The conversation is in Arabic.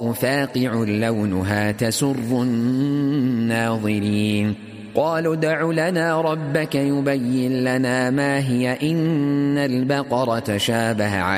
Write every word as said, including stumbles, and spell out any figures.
بيضاء فاقع لونها تسر الناظرين قالوا ادع لنا ربك يبين لنا ما هي إن البقرة تشابه